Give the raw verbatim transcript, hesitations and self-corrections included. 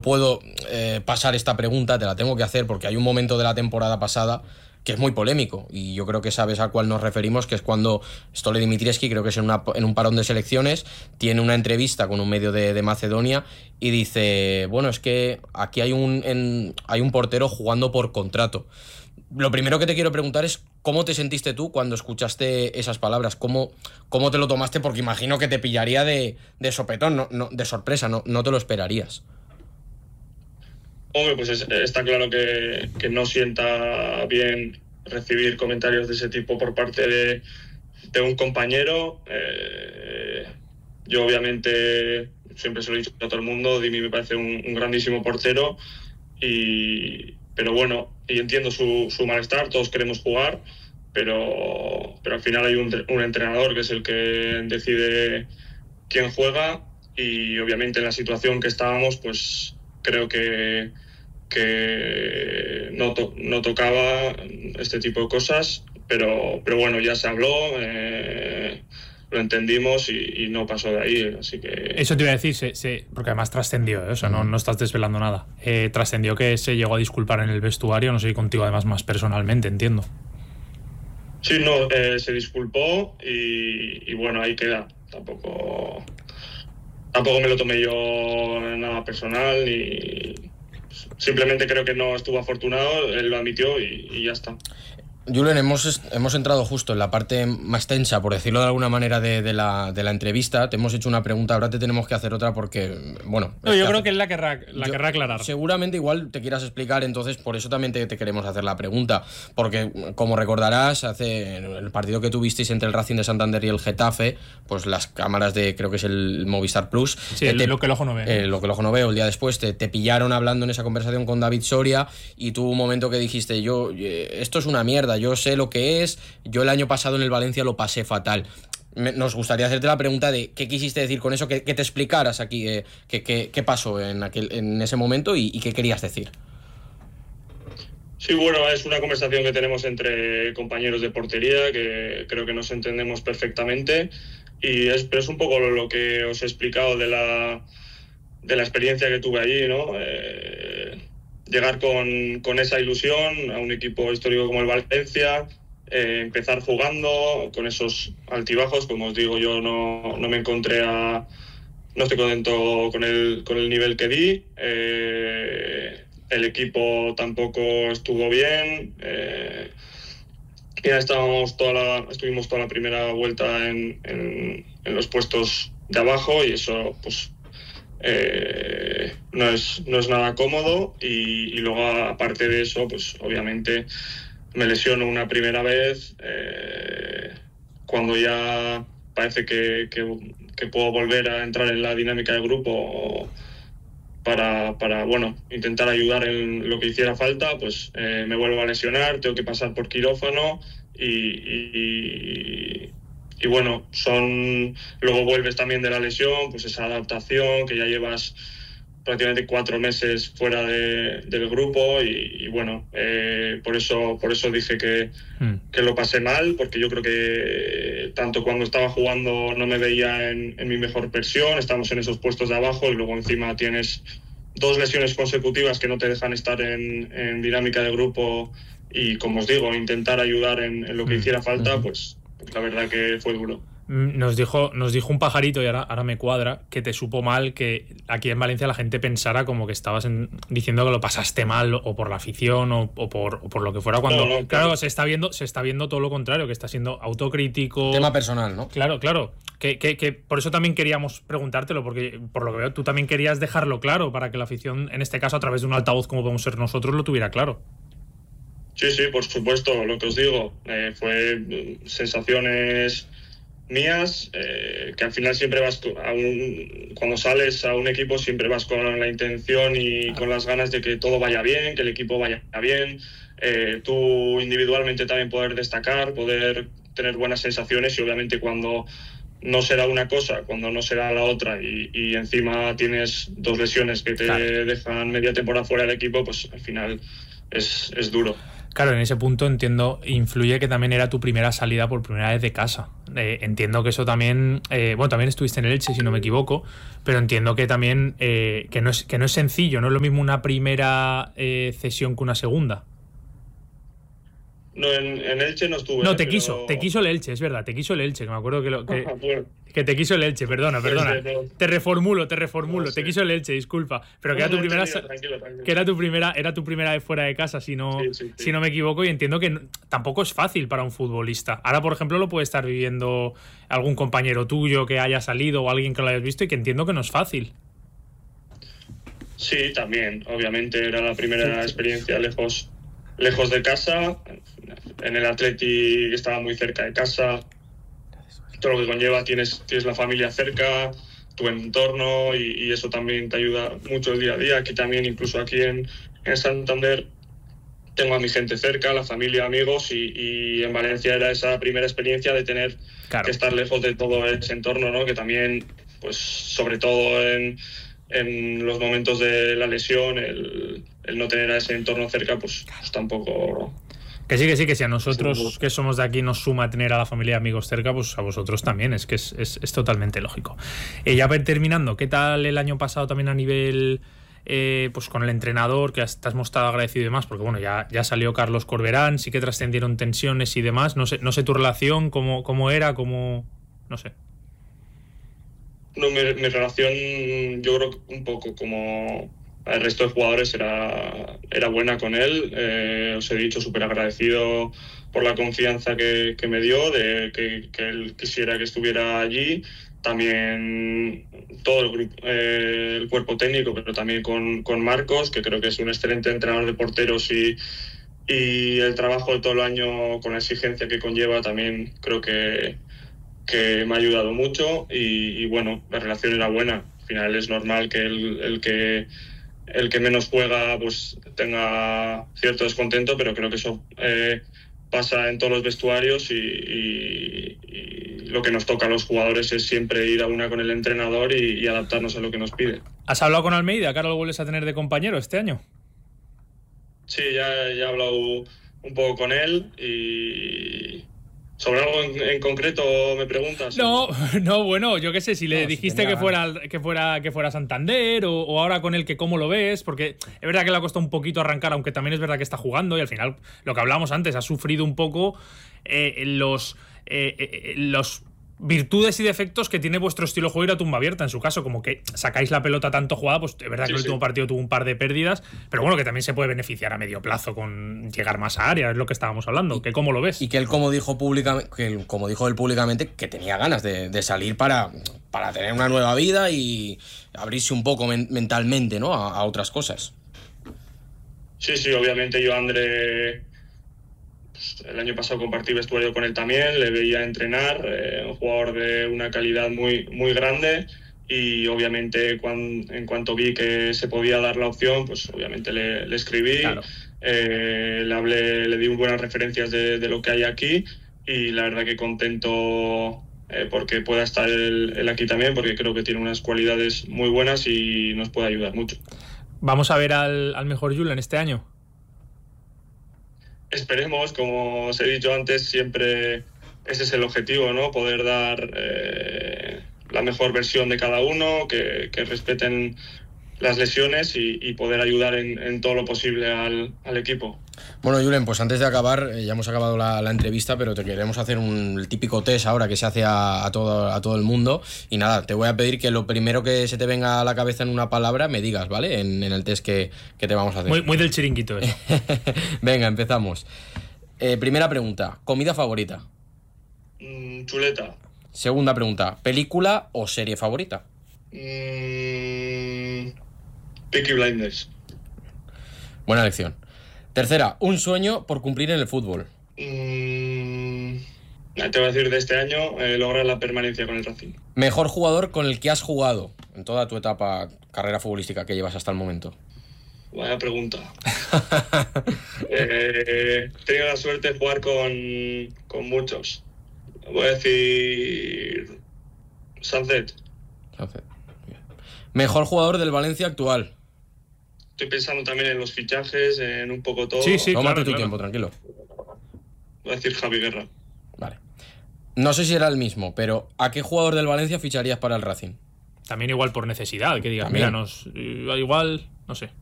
puedo eh, pasar esta pregunta, te la tengo que hacer porque hay un momento de la temporada pasada que es muy polémico y yo creo que sabes a cuál nos referimos, que es cuando Stole Dimitrievski, creo que es en, una, en un parón de selecciones, tiene una entrevista con un medio de, de Macedonia y dice, bueno, es que aquí hay un, en, hay un portero jugando por contrato. Lo primero que te quiero preguntar es ¿cómo te sentiste tú cuando escuchaste esas palabras? ¿Cómo, cómo te lo tomaste? Porque imagino que te pillaría de, de sopetón, no, no, de sorpresa, no, no te lo esperarías. Hombre, pues es, está claro que, que no sienta bien recibir comentarios de ese tipo por parte de, de un compañero. Eh, yo obviamente siempre se lo he dicho a todo el mundo, Dimi me parece un, un grandísimo portero, y, pero bueno, y entiendo su, su malestar, todos queremos jugar, pero, pero al final hay un, un entrenador que es el que decide quién juega, y obviamente en la situación que estábamos, pues creo que que no, to- no tocaba este tipo de cosas, pero, pero bueno, ya se habló, eh, lo entendimos y, y no pasó de ahí, así que... Eso te iba a decir, se, se, porque además trascendió, ¿eh? O sea, no, no estás desvelando nada. Eh, trascendió que se llegó a disculpar en el vestuario, no sé si contigo además más personalmente, entiendo. Sí, no, eh, se disculpó y, y bueno, ahí queda. Tampoco, tampoco me lo tomé yo nada personal y simplemente creo que no estuvo afortunado, él lo admitió y, y ya está. Julen, hemos, hemos entrado justo en la parte más tensa, por decirlo de alguna manera, de, de, la, de la entrevista. Te hemos hecho una pregunta, ahora te tenemos que hacer otra porque, bueno... No, yo creo que él la querrá, la yo, querrá aclarar. Seguramente igual te quieras explicar, entonces por eso también te, te queremos hacer la pregunta. Porque, como recordarás, hace en el partido que tuvisteis entre el Racing de Santander y el Getafe, pues las cámaras de, creo que es el Movistar Plus... Sí, el, te, lo que el ojo no ve. Eh, lo que el ojo no ve, el día después te, te pillaron hablando en esa conversación con David Soria y tuvo un momento que dijiste, yo, esto es una mierda, yo sé lo que es, yo el año pasado en el Valencia lo pasé fatal. Me, nos gustaría hacerte la pregunta de qué quisiste decir con eso, que, que te explicaras aquí, eh, qué que, que pasó en, aquel, en ese momento y, y qué querías decir. Sí, bueno, es una conversación que tenemos entre compañeros de portería, que creo que nos entendemos perfectamente, y es, pero es un poco lo, lo que os he explicado de la, de la experiencia que tuve allí, ¿no? Eh, llegar con, con esa ilusión a un equipo histórico como el Valencia, eh, empezar jugando con esos altibajos, como os digo, yo no, no me encontré a... no estoy contento con el, con el nivel que di, eh, el equipo tampoco estuvo bien, eh, ya estábamos toda la, estuvimos toda la primera vuelta en, en, en los puestos de abajo y eso pues Eh, no es, no es nada cómodo y, y luego aparte de eso pues obviamente me lesiono una primera vez, eh, cuando ya parece que, que, que puedo volver a entrar en la dinámica del grupo para, para bueno, intentar ayudar en lo que hiciera falta, pues eh, me vuelvo a lesionar, tengo que pasar por quirófano y, y Y bueno, son luego vuelves también de la lesión, pues esa adaptación, que ya llevas prácticamente cuatro meses fuera de, del grupo y, y bueno, eh, por eso por eso dije que, mm. que lo pasé mal, porque yo creo que tanto cuando estaba jugando no me veía en, en mi mejor versión, estamos en esos puestos de abajo y luego encima tienes dos lesiones consecutivas que no te dejan estar en, en dinámica de grupo y, como os digo, intentar ayudar en, en lo que mm. hiciera falta, mm. pues la verdad que fue duro. Nos dijo, nos dijo un pajarito, y ahora, ahora me cuadra, que te supo mal que aquí en Valencia la gente pensara como que estabas en, diciendo que lo pasaste mal o por la afición o, o, por, o por lo que fuera, cuando no, no, claro, claro se está viendo se está viendo todo lo contrario, que está siendo autocrítico. Tema personal, ¿no? Claro, claro. Que, que, que por eso también queríamos preguntártelo, porque por lo que veo tú también querías dejarlo claro para que la afición, en este caso a través de un altavoz como podemos ser nosotros, lo tuviera claro. Sí, sí, por supuesto, lo que os digo, eh, fue sensaciones mías, eh, que al final siempre vas a un, cuando sales a un equipo siempre vas con la intención y con las ganas de que todo vaya bien, que el equipo vaya bien, eh, tú individualmente también poder destacar, poder tener buenas sensaciones y obviamente cuando no será una cosa, cuando no será la otra y, y encima tienes dos lesiones que te claro. dejan media temporada fuera del equipo, pues al final es, es duro. Claro, en ese punto entiendo, influye que también era tu primera salida por primera vez de casa. Eh, entiendo que eso también, eh, bueno, también estuviste en el Elche, si no me equivoco, pero entiendo que también eh, que, no es, que no es sencillo, no es lo mismo una primera eh, cesión que una segunda. No, en, en Elche no estuve. No, te pero... quiso, te quiso el Elche, es verdad, te quiso el Elche, que me acuerdo que lo que, bueno. que te quiso el Elche, perdona, perdona. Sí, sí, no. Te reformulo, te reformulo, no, sí. Te quiso el Elche, disculpa, pero que no, era tu no, primera tranquilo, tranquilo, tranquilo. que era tu primera, era tu primera vez fuera de casa, si no, sí, sí, sí. si no me equivoco, y entiendo que no, tampoco es fácil para un futbolista. Ahora, por ejemplo, lo puede estar viviendo algún compañero tuyo que haya salido o alguien que lo hayas visto y que entiendo que no es fácil. Sí, también, obviamente era la primera sí, sí. experiencia lejos lejos de casa, en el Atleti que estaba muy cerca de casa, todo lo que conlleva, tienes, tienes la familia cerca, tu entorno y, y eso también te ayuda mucho el día a día. Aquí también, incluso aquí en, en Santander, tengo a mi gente cerca, la familia, amigos y, y en Valencia era esa primera experiencia de tener claro. que estar lejos de todo ese entorno, ¿no? Que también, pues sobre todo en... en los momentos de la lesión, el, el no tener a ese entorno cerca, pues, pues tampoco... Que sí, que sí, que si a nosotros sí, que somos de aquí nos suma tener a la familia y amigos cerca, pues a vosotros también, es que es, es, es totalmente lógico. Eh, ya terminando, ¿qué tal el año pasado también a nivel... Eh, pues con el entrenador, que te has mostrado agradecido y demás, porque bueno, ya, ya salió Carlos Corberán, sí que trascendieron tensiones y demás, no sé, no sé tu relación, cómo, cómo era, cómo... no sé. No, mi, mi relación yo creo que un poco como el resto de jugadores era, era buena con él. Eh, os he dicho, súper agradecido por la confianza que, que me dio, de que, que él quisiera que estuviera allí. También todo el, grupo, eh, el cuerpo técnico, pero también con, con Marcos, que creo que es un excelente entrenador de porteros y, y el trabajo de todo el año con la exigencia que conlleva también creo que que me ha ayudado mucho y, y bueno, la relación era buena. Al final es normal que el, el que el que menos juega pues tenga cierto descontento, pero creo que eso eh, pasa en todos los vestuarios y, y, y lo que nos toca a los jugadores es siempre ir a una con el entrenador y, y adaptarnos a lo que nos pide. ¿Has hablado con Almeida? ¿Qué ahora lo vuelves a tener de compañero este año? Sí, ya, ya he hablado un poco con él y... ¿Sobre algo en, en concreto me preguntas? No, no, bueno, yo qué sé, si le no, dijiste si que fuera que fuera que fuera Santander o, o ahora con él que cómo lo ves, porque es verdad que le ha costado un poquito arrancar, aunque también es verdad que está jugando y al final, lo que hablábamos antes, ha sufrido un poco eh, los, eh, eh, los virtudes y defectos que tiene vuestro estilo de juego ir a tumba abierta, en su caso, como que sacáis la pelota tanto jugada, pues es verdad sí, que el sí. último partido tuvo un par de pérdidas, pero bueno, que también se puede beneficiar a medio plazo con llegar más a área, es lo que estábamos hablando, y, que cómo lo ves. Y que él como dijo públicamente, que como dijo él públicamente, que tenía ganas de, de salir para, para tener una nueva vida y abrirse un poco men- mentalmente, ¿no? A, a otras cosas. Sí, sí, obviamente yo André... El año pasado compartí vestuario con él también, le veía entrenar, eh, un jugador de una calidad muy, muy grande y obviamente cuando, en cuanto vi que se podía dar la opción, pues obviamente le, le escribí, claro. eh, le hablé, le di buenas referencias de, de lo que hay aquí y la verdad que contento eh, porque pueda estar él, él aquí también, porque creo que tiene unas cualidades muy buenas y nos puede ayudar mucho. ¿Vamos a ver al, al mejor Julen este año? Esperemos, como os he dicho antes, siempre ese es el objetivo, ¿no? Poder dar eh, la mejor versión de cada uno, que, que respeten las lesiones y, y poder ayudar en, en todo lo posible al, al equipo. Bueno, Julen, pues antes de acabar, eh, ya hemos acabado la, la entrevista, pero te queremos hacer un el típico test ahora que se hace a, a, todo, a todo el mundo. Y nada, te voy a pedir que lo primero que se te venga a la cabeza en una palabra me digas, ¿vale? En, en el test que, que te vamos a hacer. Muy, muy del chiringuito eso. Venga, empezamos. Eh, primera pregunta, ¿comida favorita? Mm, chuleta. Segunda pregunta, ¿película o serie favorita? Mm, Peaky Blinders. Buena elección. Tercera, un sueño por cumplir en el fútbol. Mm, te voy a decir de este año, eh, lograr la permanencia con el Racing. Mejor jugador con el que has jugado en toda tu etapa, carrera futbolística que llevas hasta el momento. Vaya pregunta. eh, he tenido la suerte de jugar con, con muchos. Voy a decir Sancet. Sancet. Mejor jugador del Valencia actual. estoy pensando también en los fichajes, en un poco todo. Sí, sí, Tómate claro, tu claro. tiempo, tranquilo. Voy a decir Javi Guerra. Vale. No sé si era el mismo, pero ¿a qué jugador del Valencia ficharías para el Racing? También igual por necesidad, que digas, También. mira, nos, igual, no sé.